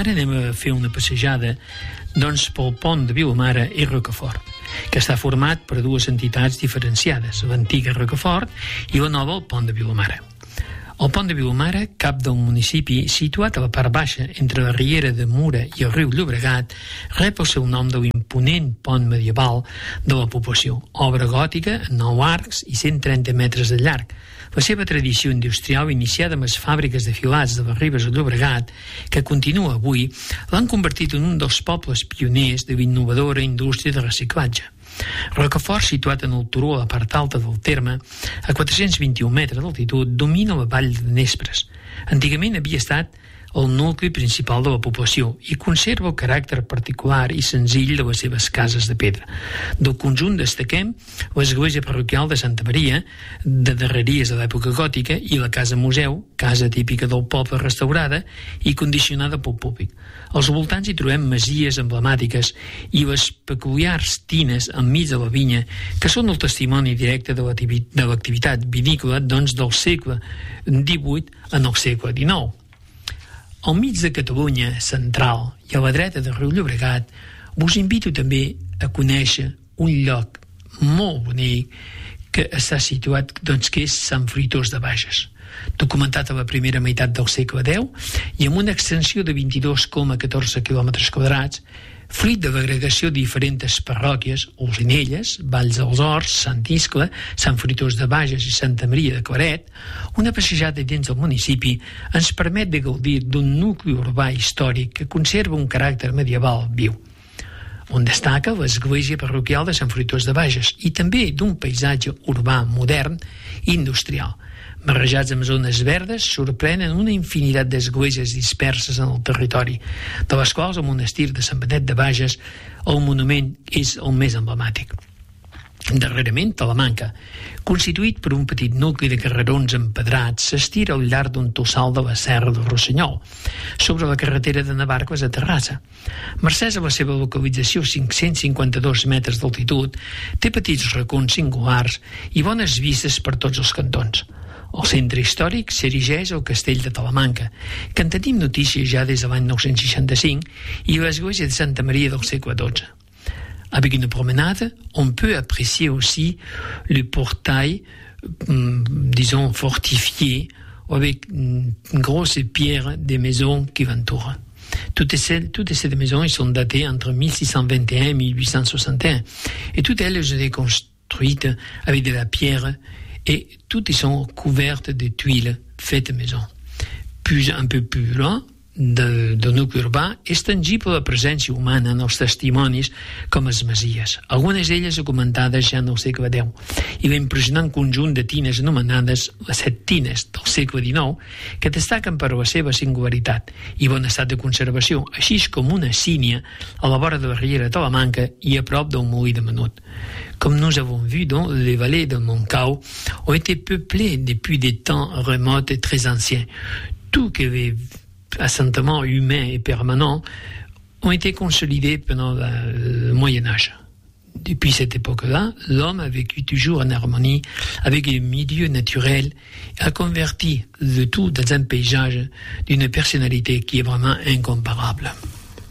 Ara anem a fer una passejada pel pont de Vilamara i Rocafort, que està format per dues entitats diferenciades, l'antiga Rocafort i la nova, el pont de Vilamara. El pont de Vilamara, cap del municipi, situat a la part baixa entre la riera de Mura i el riu Llobregat, rep el seu nom de l'imponent pont medieval de la població, obra gòtica, 9 arcs i 130 metres de llarg. La seva tradició industrial, iniciada amb les fàbriques de filats de les Ribes del Llobregat, que continua avui, l'han convertit en un dels pobles pioners de l'innovadora indústria de reciclatge. Rocafort, situat en el turó a la part alta del terme, a 421 metres d'altitud, domina la vall de Nespres. Antigament havia estat el nucli principal de la població i conserva el caràcter particular i senzill de les seves cases de pedra. Del conjunt destaquem l'església parroquial de Santa Maria, de darreries de l'època gòtica, i la casa museu, casa típica del poble restaurada i condicionada pel públic. Als voltants hi trobem masies emblemàtiques i les peculiars tines enmig de la vinya, que són el testimoni directe de l'activitat vinícola del segle XVIII en el segle XIX. Al mig de Catalunya central i a la dreta del riu Llobregat, us invito també a conèixer un lloc molt bonic que està situat, que és Sant Fruitós de Bages, documentat a la primera meitat del segle X i amb una extensió de 22,14 quilòmetres quadrats, fruit de l'agregació de diferents parròquies, Olzinelles, Valls dels Horts, Sant Iscle, Sant Fruitós de Bages i Santa Maria de Claret. Una passejada dins del municipi ens permet de gaudir d'un nucli urbà històric que conserva un caràcter medieval viu, on destaca l'església parroquial de Sant Fruitós de Bages i també d'un paisatge urbà modern i industrial. Barrejats amb zones verdes, sorprenen una infinitat d'esglésies disperses en el territori, de les quals el monestir de Sant Benet de Bages, el monument, és el més emblemàtic. Darrerament, Talamanca, constituït per un petit nucli de carrerons empedrats, s'estira al llarg d'un tossal de la Serra del Rossellol, sobre la carretera de Navarcles a Terrassa. Mercès a la seva localització, 552 metres d'altitud, té petits racons singulars i bones vistes per tots els cantons. Al centre històric s'erigeix el castell de Talamanca, que en tenim notícia ja des de l'any 965, i l'església de Santa Maria del segle XII. Avec une promenade, on peut apprécier aussi le portail, disons, fortifié, avec une grosse pierre des maisons qui l'entourent. Toutes ces maisons sont datées entre 1621 et 1861, et toutes elles ont été construites avec de la pierre, et toutes sont couvertes de tuiles faites maison. Puis un peu plus loin, del nucli urbà, és tangible la presència humana en els testimonis com les masies, algunes d'elles documentades ja en el segle X, i l'impressionant conjunt de tines anomenades les 7 tines del segle XIX, que destaquen per la seva singularitat i bon estat de conservació, així com una sínia a la vora de la riera de Talamanca i a prop del molí de Menut. Comme nous avons vu, les vallées de Montcau ont été peuplées depuis des temps remots et très anciens. Tout que les assentements humains et permanents ont été consolidés pendant le Moyen-Âge. Depuis cette époque-là, l'homme a vécu toujours en harmonie avec le milieu naturel et a converti le tout dans un paysage d'une personnalité qui est vraiment incomparable.